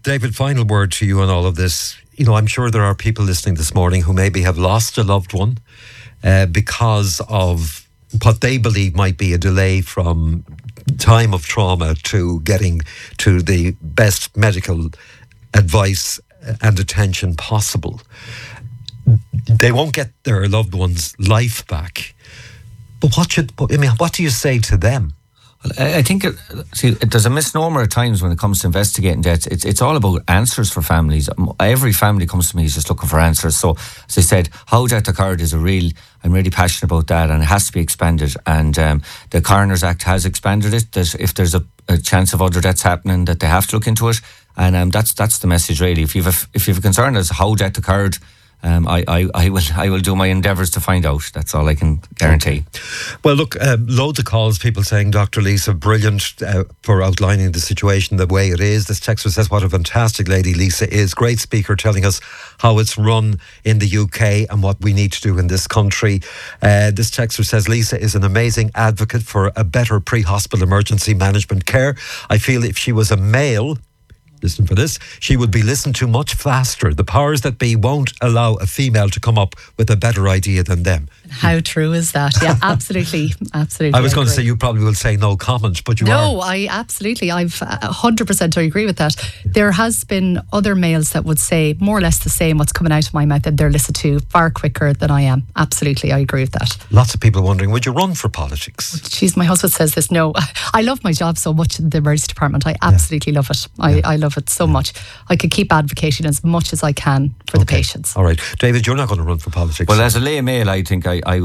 David, final word to you on all of this. You know, I'm sure there are people listening this morning who maybe have lost a loved one because of what they believe might be a delay from time of trauma to getting to the best medical advice and attention possible. They won't get their loved one's life back. But what do you say to them? I think there's a misnomer at times when it comes to investigating deaths. It's all about answers for families. Every family comes to me is just looking for answers. So, as I said, how death occurred is I'm really passionate about that, and it has to be expanded. And the Coroner's Act has expanded it. That if there's a chance of other deaths happening, that they have to look into it. And that's the message really. If you've a concern as how death occurred, I will do my endeavours to find out. That's all I can guarantee. Well, look, loads of calls, people saying, Dr. Lisa, brilliant for outlining the situation the way it is. This texter says, what a fantastic lady Lisa is. Great speaker, telling us how it's run in the UK and what we need to do in this country. This texter says, Lisa is an amazing advocate for a better pre-hospital emergency management care. I feel if she was a male, listen for this, she would be listened to much faster. The powers that be won't allow a female to come up with a better idea than them. How true is that? Yeah, absolutely. I was going to say you probably will say no comment, but you are. No, I absolutely. I've 100% I agree with that. There has been other males that would say more or less the same. What's coming out of my mouth that they're listened to far quicker than I am. Absolutely, I agree with that. Lots of people wondering, would you run for politics? Jeez, my husband says this. No, I love my job so much in the emergency department. I absolutely love it. I love it so much. I could keep advocating as much as I can for the patients. All right, David, you're not going to run for politics. Well, as a lay male, I think I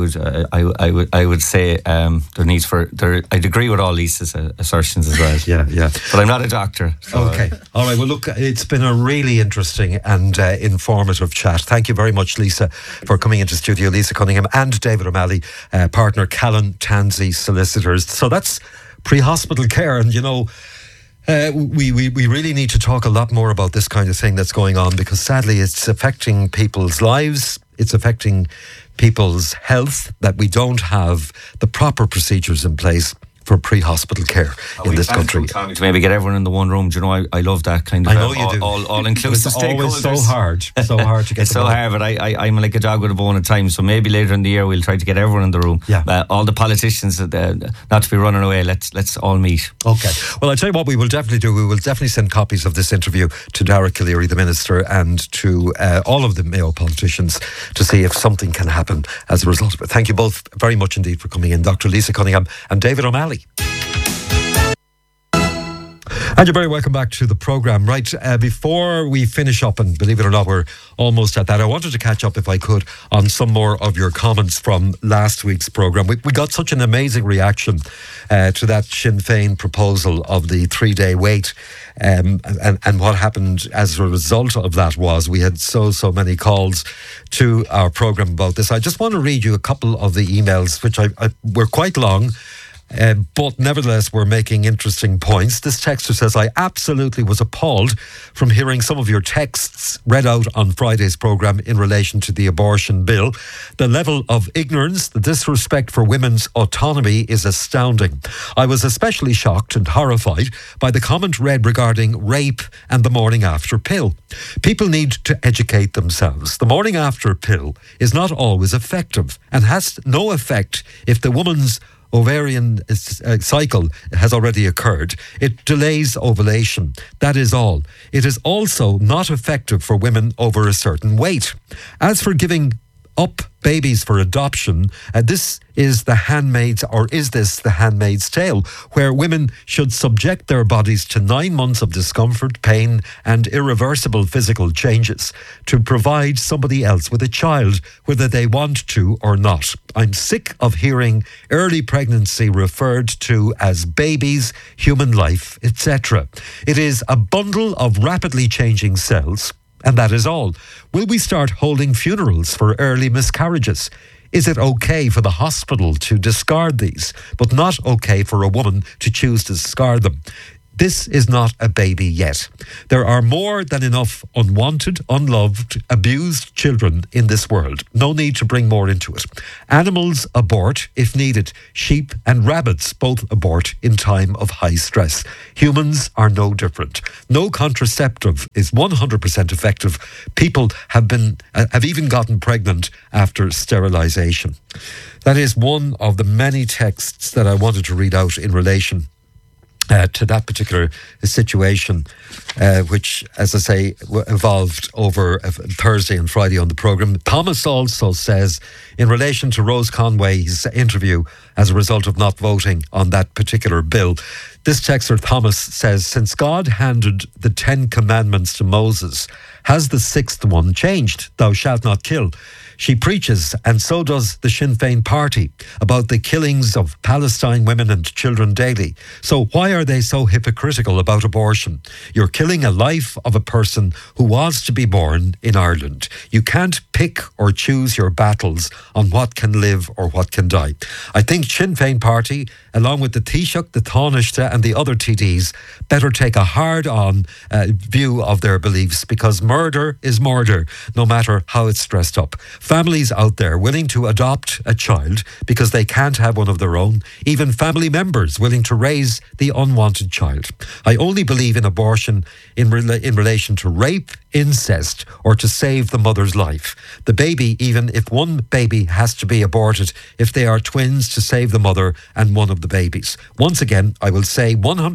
would say there needs for there. I'd agree with all Lisa's assertions as well. Yeah. But I'm not a doctor. So okay. All right. Well, look, it's been a really interesting and informative chat. Thank you very much, Lisa, for coming into studio. Lisa Cunningham and David O'Malley, partner Callan Tansey Solicitors. So that's pre-hospital care, and you know. We really need to talk a lot more about this kind of thing that's going on, because sadly it's affecting people's lives, it's affecting people's health, that we don't have the proper procedures in place for pre-hospital care in this country. To maybe get everyone in the one room. Do you know, I love that kind of all-inclusive stakeholders. It's always so hard to get it's so hard, but I'm like a dog with a bone at times, so maybe later in the year we'll try to get everyone in the room. All the politicians, not to be running away, let's all meet. Okay. Well, I'll tell you what we will definitely do. We will definitely send copies of this interview to Darragh Calleary, the Minister, and to all of the Mayo politicians to see if something can happen as a result of it. Thank you both very much indeed for coming in, Dr. Lisa Cunningham and David O'Malley. And you're very welcome back to the programme. Right, before we finish up, and believe it or not, we're almost at that, I wanted to catch up, if I could, on some more of your comments from last week's programme. We got such an amazing reaction to that Sinn Féin proposal of the 3-day wait. And what happened as a result of that was we had so many calls to our programme about this. I just want to read you a couple of the emails, which were quite long. But nevertheless, we're making interesting points. This texter says, I absolutely was appalled from hearing some of your texts read out on Friday's programme in relation to the abortion bill. The level of ignorance, the disrespect for women's autonomy is astounding. I was especially shocked and horrified by the comment read regarding rape and the morning after pill. People need to educate themselves. The morning after pill is not always effective and has no effect if the woman's ovarian cycle has already occurred. It delays ovulation. That is all. It is also not effective for women over a certain weight. As for giving up babies for adoption, this is the Handmaid's Tale, where women should subject their bodies to 9 months of discomfort, pain and irreversible physical changes to provide somebody else with a child, whether they want to or not. I'm sick of hearing early pregnancy referred to as babies, human life, etc. It is a bundle of rapidly changing cells, and that is all. Will we start holding funerals for early miscarriages? Is it okay for the hospital to discard these, but not okay for a woman to choose to discard them? This is not a baby yet. There are more than enough unwanted, unloved, abused children in this world. No need to bring more into it. Animals abort if needed. Sheep and rabbits both abort in time of high stress. Humans are no different. No contraceptive is 100% effective. People have even gotten pregnant after sterilisation. That is one of the many texts that I wanted to read out in relation to that particular situation, which, as I say, evolved over Thursday and Friday on the programme. Thomas also says, in relation to Rose Conway's interview as a result of not voting on that particular bill, this texter Thomas says, since God handed the 10 commandments to Moses, has the 6th one changed? Thou shalt not kill. She preaches, and so does the Sinn Féin party, about the killings of Palestine women and children daily. So why are they so hypocritical about abortion? You're killing a life of a person who was to be born in Ireland. You can't pick or choose your battles on what can live or what can die. I think Sinn Féin party, along with the Taoiseach, the Taoiseach and the other TDs, better take a hard-on view of their beliefs, because murder is murder, no matter how it's dressed up. Families out there willing to adopt a child because they can't have one of their own, even family members willing to raise the unwanted child. I only believe in abortion in relation to rape, incest, or to save the mother's life. The baby, even if one baby has to be aborted, if they are twins, to save the mother and one of the babies. Once again, I will say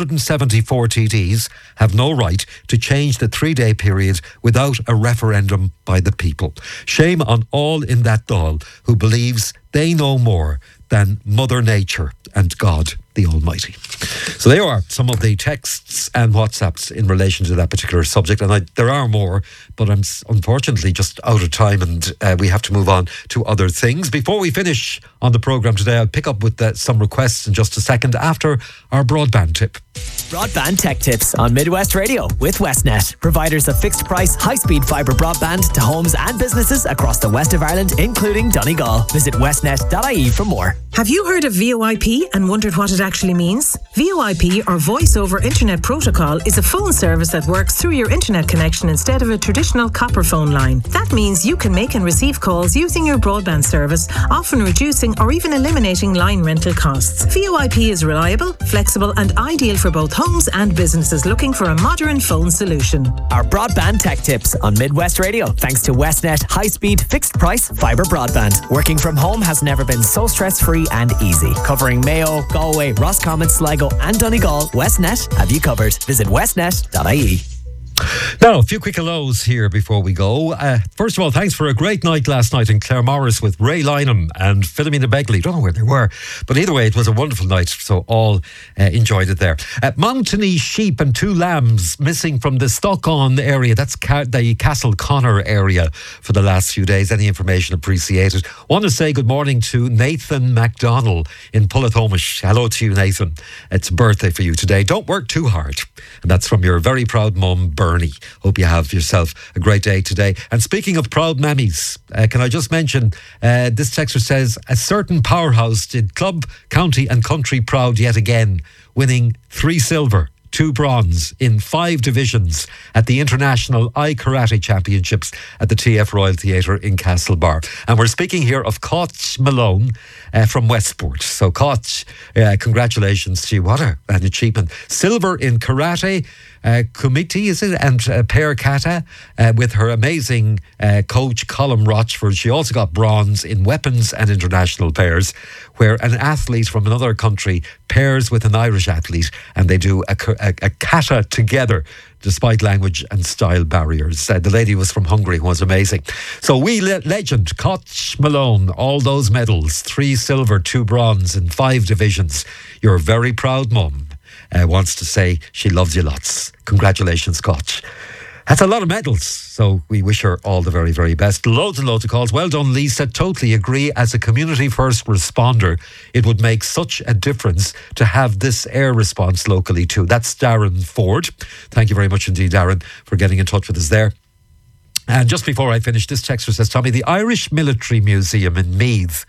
174 TDs have no right to change the 3-day period without a referendum by the people. Shame on all in that Dáil who believes they know more than Mother Nature and God the Almighty. So there are some of the texts and WhatsApps in relation to that particular subject, and there are more, but I'm unfortunately just out of time, and we have to move on to other things. Before we finish on the programme today, I'll pick up with some requests in just a second after our broadband tip. Broadband Tech Tips on Midwest Radio with Westnet, providers of fixed price, high-speed fibre broadband to homes and businesses across the west of Ireland, including Donegal. Visit westnet.ie for more. Have you heard of VoIP and wondered what it actually means? VoIP, or Voice over Internet Protocol, is a phone service that works through your internet connection instead of a traditional copper phone line. That means you can make and receive calls using your broadband service, often reducing or even eliminating line rental costs. VoIP is reliable, flexible and ideal for both homes and businesses looking for a modern phone solution. Our Broadband Tech Tips on Midwest Radio, thanks to Westnet high-speed fixed price fibre broadband. Working from home has never been so stress-free and easy. Covering Mayo, Galway, Roscommon, Sligo and Donegal, Westnet have you covered. Visit westnet.ie. Now, a few quick hellos here before we go. First of all, thanks for a great night last night in Claremorris with Ray Lynham and Philomena Begley. Don't know where they were, but either way, it was a wonderful night, so all enjoyed it there. Mountainy sheep and 2 lambs missing from the Stockon area. That's the Castle Connor area for the last few days. Any information appreciated. Want to say good morning to Nathan MacDonald in Pullatomish. Hello to you, Nathan. It's a birthday for you today. Don't work too hard. And that's from your very proud mum, Bernie. Hope you have yourself a great day today. And speaking of proud mammies, can I just mention, this texter says, a certain powerhouse did club, county and country proud yet again, winning 3 silver, 2 bronze in 5 divisions at the International Eye Karate Championships at the TF Royal Theatre in Castlebar. And we're speaking here of Koch Malone from Westport. So Koch, congratulations to you. What an achievement. Silver in karate, Kumite, is it? And Pear Kata with her amazing coach Colm Rochford. She also got bronze in weapons and international pairs, where an athlete from another country pairs with an Irish athlete and they do a kata together despite language and style barriers. The lady was from Hungary, was amazing. So legend Koch Malone, all those medals, 3 silver, 2 bronze in 5 divisions. Your very proud mum wants to say she loves you lots. Congratulations, Koch. That's a lot of medals, so we wish her all the very, very best. Loads and loads of calls. Well done, Lisa. Totally agree. As a community first responder, it would make such a difference to have this air response locally too. That's Darren Ford. Thank you very much indeed, Darren, for getting in touch with us there. And just before I finish, this texter says, Tommy, the Irish Military Museum in Meath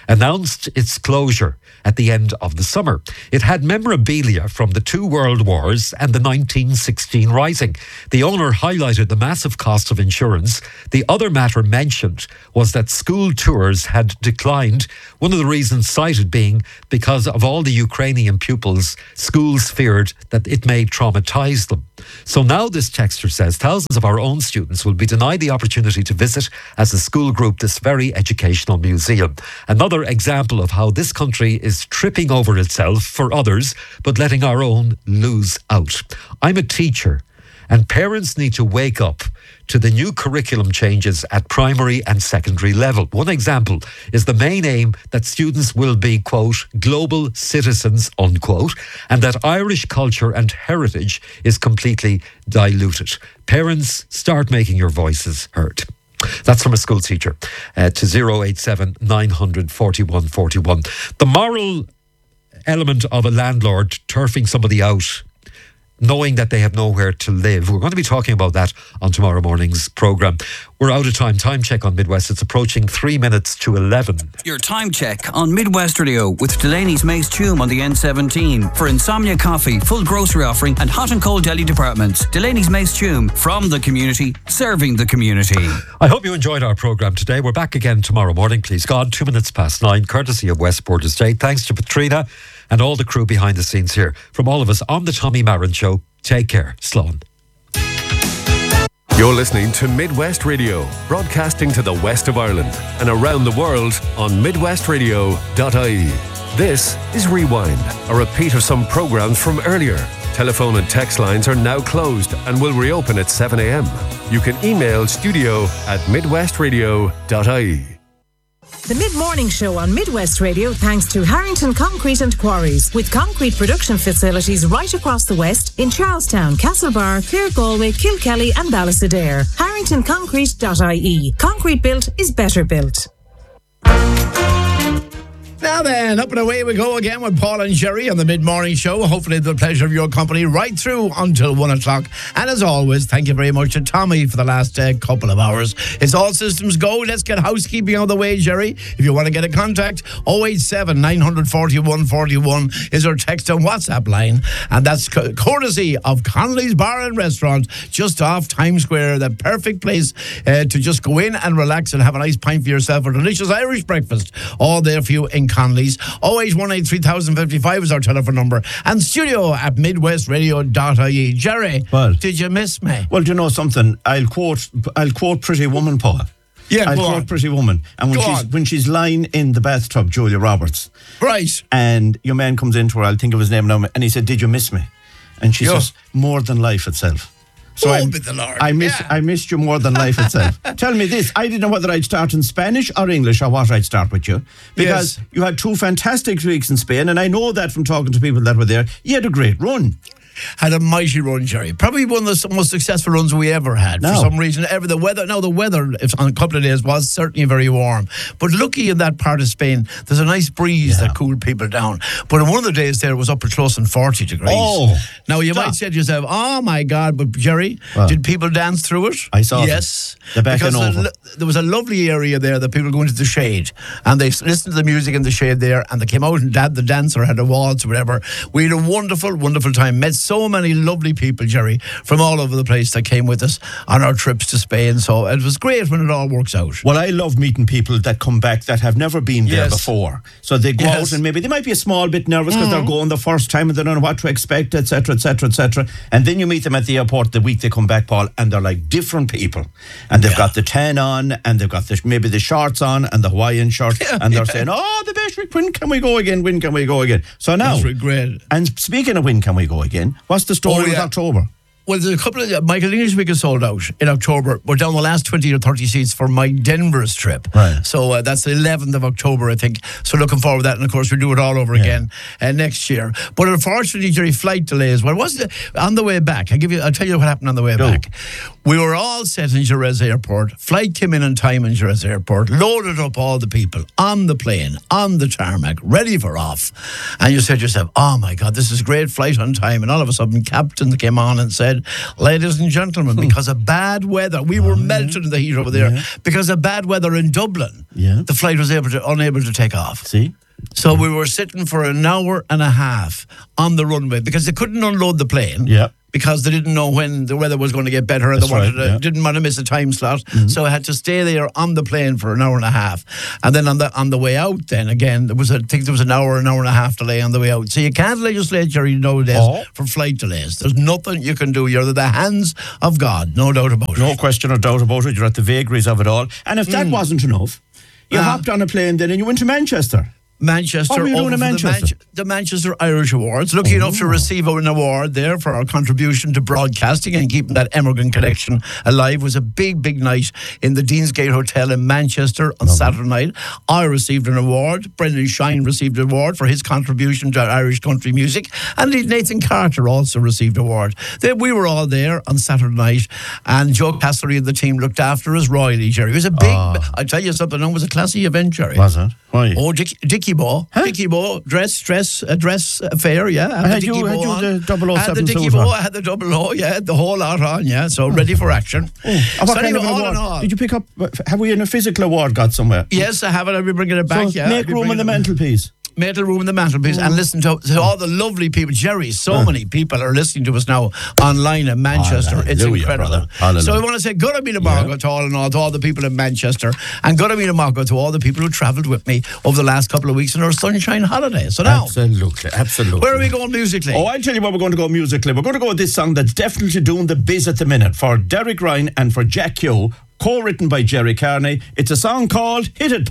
announced its closure at the end of the summer. It had memorabilia from the 2 World Wars and the 1916 Rising. The owner highlighted the massive cost of insurance. The other matter mentioned was that school tours had declined, one of the reasons cited being because of all the Ukrainian pupils. Schools feared that it may traumatise them. So now this texter says thousands of our own students will be denied the opportunity to visit as a school group this very educational museum. Another example of how this country is tripping over itself for others but letting our own lose out. I'm a teacher and parents need to wake up to the new curriculum changes at primary and secondary level. One example is the main aim that students will be, quote, global citizens, unquote, and that Irish culture and heritage is completely diluted. Parents, start making your voices heard. That's from a school teacher to 087 900 41 41. The moral element of a landlord turfing somebody out, knowing that they have nowhere to live. We're going to be talking about that on tomorrow morning's programme. We're out of time. Time check on Midwest. It's approaching 3 minutes to 11. Your time check on Midwest Radio with Delaney's Mace Tume on the N17. For Insomnia Coffee, full grocery offering and hot and cold deli departments. Delaney's Mace Tume, from the community, serving the community. I hope you enjoyed our programme today. We're back again tomorrow morning, please God, 2 minutes past 9, courtesy of Westport Estate. Thanks to Patrina and all the crew behind the scenes here. From all of us on the Tommy Marin Show, take care. Slán. You're listening to Midwest Radio, broadcasting to the west of Ireland and around the world on midwestradio.ie. This is Rewind, a repeat of some programmes from earlier. Telephone and text lines are now closed and will reopen at 7 a.m. You can email studio@midwestradio.ie. The Mid-Morning Show on Midwest Radio thanks to Harrington Concrete and Quarries, with concrete production facilities right across the West in Charlestown, Castlebar, Clare, Galway, Kilkelly and Ballastadair. HarringtonConcrete.ie. Concrete built is better built. Now then, up and away we go again with Paul and Jerry on the Mid-Morning Show. Hopefully the pleasure of your company right through until 1 o'clock. And as always, thank you very much to Tommy for the last couple of hours. It's all systems go. Let's get housekeeping out of the way, Jerry. If you want to get a contact, 087 941 41 is our text and WhatsApp line. And that's courtesy of Connolly's Bar and Restaurant, just off Times Square. The perfect place to just go in and relax and have a nice pint for yourself, or delicious Irish breakfast. All there for you in Connolly's. 081 3055 is our telephone number, and studio@midwestradio.ie. Jerry, well, did you miss me? Well, do you know something? I'll quote Pretty Woman, Paul. Yeah, I'll quote Pretty Woman. And when she's lying in the bathtub, Julia Roberts. Right. And your man comes into her, I'll think of his name now, and he said, "Did you miss me?" And she says, "More than life itself." So be the Lord. I missed you more than life itself. Tell me this, I didn't know whether I'd start in Spanish or English or what I'd start with you. Because you had 2 fantastic weeks in Spain, and I know that from talking to people that were there. You had a great run. Had a mighty run, Jerry. Probably one of the most successful runs we ever had. For some reason, the weather on a couple of days was certainly very warm. But lucky in that part of Spain, there's a nice breeze that cooled people down. But on one of the days there, it was up at close on 40 degrees. Oh, now you might say to yourself, "Oh my God!" But Jerry, did people dance through it? I saw. Yes, because there was a lovely area there that people go into the shade and they listened to the music in the shade there, and they came out and the dancer had a waltz or whatever. We had a wonderful, wonderful time. Met so many lovely people, Jerry, from all over the place that came with us on our trips to Spain. So it was great when it all works out. Well, I love meeting people that come back that have never been there before. So they go out and maybe they might be a small bit nervous because they're going the first time and they don't know what to expect, etc., etc., etc. And then you meet them at the airport the week they come back, Paul, and they're like different people. And they've got the tan on, and they've got maybe the shorts on and the Hawaiian shirt, and they're saying, "Oh, the best week, when can we go again? When can we go again?" So now, that's great. And speaking of when can we go again, what's the story with October? Well, there's a couple of Michael English Week is sold out in October. We're down the last 20 or 30 seats for Mike Denver's trip. Right. So that's the 11th of October, I think. So looking forward to that. And of course, we'll do it all over again next year. But unfortunately, Jerry, flight delays. Well, wasn't it on the way back? I'll tell you what happened on the way back. We were all set in Jerez Airport. Flight came in on time in Jerez Airport, loaded up all the people on the plane, on the tarmac, ready for off. And you said to yourself, "Oh my God, this is a great flight on time." And all of a sudden, captain came on and said, said, ladies and gentlemen, because of bad weather, we were melting in the heat over there. Because of bad weather in Dublin, the flight was unable to take off. See? So we were sitting for an hour and a half on the runway because they couldn't unload the plane. Yeah. Because they didn't know when the weather was going to get better and they didn't want to miss a time slot. So I had to stay there on the plane for an hour and a half. And then on the way out, then again, I think there was an hour and a half delay on the way out. So you can't legislate, Jerry, nowadays for flight delays. There's nothing you can do. You're in the hands of God, no doubt about it. No question or doubt about it. You're at the vagaries of it all. And if that wasn't enough, you hopped on a plane then and you went to Manchester. Manchester, what were you doing in Manchester? The Manchester Irish Awards. Lucky enough to receive an award there for our contribution to broadcasting and keeping that emigrant connection alive. It was a big, big night in the Deansgate Hotel in Manchester on Saturday night. I received an award. Brendan Shine received an award for his contribution to Irish country music. And Nathan Carter also received an award. We were all there on Saturday night. And Joe Castlery and the team looked after us royally, Jerry. It was a big, I tell you something, it was a classy event, Jerry. Was it? Why? Oh, Dickie Bow. Huh? Dickie Bow, dress affair, yeah. I had you the 007 I had the Dickie Bow, I had the 00, yeah, the whole lot on, yeah, so ready for action. What kind of award? Did you pick up, have we in a physical award got somewhere? Yes, I have it, I'll be bringing it back, so make room on the mantelpiece. Metal room in the mantelpiece and listen to all the lovely people. Jerry, so many people are listening to us now online in Manchester. It's incredible. So I want to say good evening Margaret to all the people in Manchester, and good evening Margaret to all the people who travelled with me over the last couple of weeks on our sunshine holiday. So now, absolutely. Where are we going musically? Oh, I'll tell you where we're going to go musically. We're going to go with this song that's definitely doing the biz at the minute for Derek Ryan and for Jack Hugh, co-written by Jerry Carney. It's a song called Hit It.